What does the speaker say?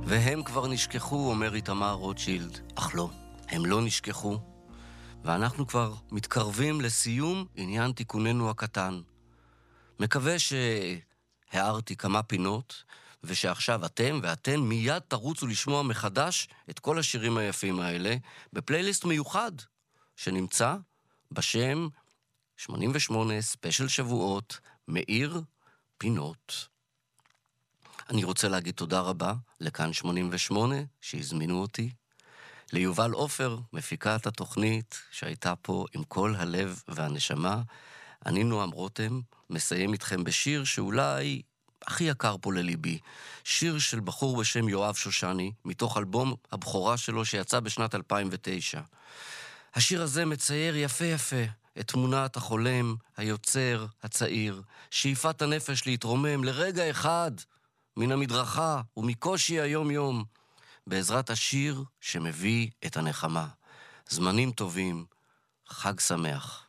והם כבר נשכחו, אומר איתמר רוטשילד. אך לא, הם לא נשכחו. ואנחנו כבר מתקרבים לסיום עניין תיקוננו הקטן. מקווה שהערתי כמה פינות, ושעכשיו אתם ואתן מיד תרוצו לשמוע מחדש את כל השירים היפים האלה, בפלייליסט מיוחד, שנמצא בשם 88 ספיישל שבועות, מאיר פינות. אני רוצה להגיד תודה רבה לכאן 88 שהזמינו אותי, ליובל אופר, מפיקת התוכנית שהייתה פה עם כל הלב והנשמה. אני נועם רותם, מסיים איתכם בשיר שאולי הכי יקר פה לליבי, שיר של בחור בשם יואב שושני, מתוך אלבום הבכורה שלו שיצא בשנת 2009. השיר הזה מצייר יפה יפה את תמונת החולם, היוצר, הצעיר, שאיפת הנפש להתרומם לרגע אחד מן המדרכה ומקושי היום יום, בעזרת השיר שמביא את הנחמה. זמנים טובים, חג שמח.